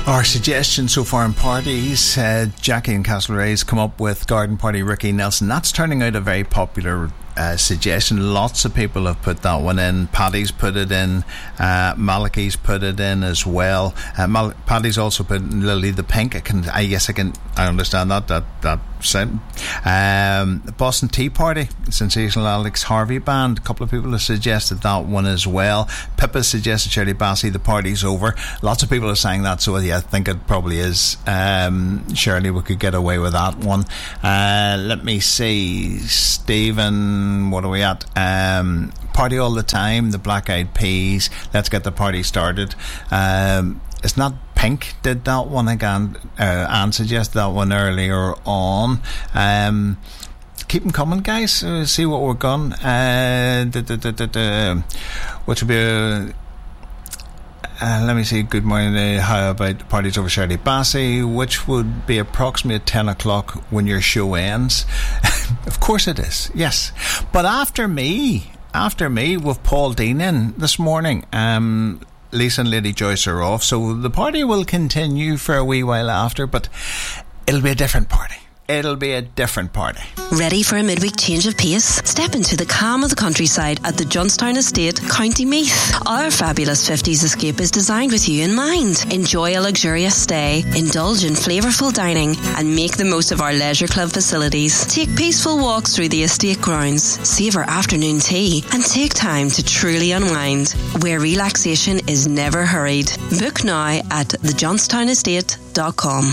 Our suggestion so far in parties, Jackie in Castlereagh's come up with Garden Party Ricky Nelson. That's turning out a very popular suggestion. Lots of people have put that one in. Paddy's put it in. Malachi's put it in as well. Paddy's also put in Lily the Pink. I understand that sound. Boston Tea Party, Sensational Alex Harvey Band. A couple of people have suggested that one as well. Pippa suggested Shirley Bassey, The Party's Over. Lots of people are saying that, so yeah, I think it probably is. Shirley, we could get away with that one. Let me see. Stephen, what are we at? Party All the Time, the Black Eyed Peas. Let's get the party started. It's not Pink did that one again. Anne suggested that one earlier on. Keep them coming, guys. See what we're going. Which would be let me see. Good morning. How about Parties Over Shirley Bassey, which would be approximately at 10 o'clock when your show ends. Of course it is, yes. But after me with Paul Dean in this morning, Lisa and Lady Joyce are off, so the party will continue for a wee while after, but it'll be a different party. It'll be a different party. Ready for a midweek change of pace? Step into the calm of the countryside at the Johnstown Estate, County Meath. Our fabulous 50s escape is designed with you in mind. Enjoy a luxurious stay, indulge in flavourful dining, and make the most of our leisure club facilities. Take peaceful walks through the estate grounds, savour afternoon tea, and take time to truly unwind, where relaxation is never hurried. Book now at thejohnsTownEstate.com.